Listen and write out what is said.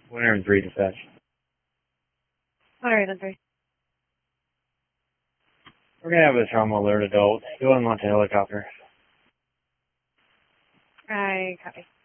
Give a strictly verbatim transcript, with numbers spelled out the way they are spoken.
Winter and three dispatch. Alright, then three. We're gonna have a trauma alert adult. Go and launch a helicopter. I copy.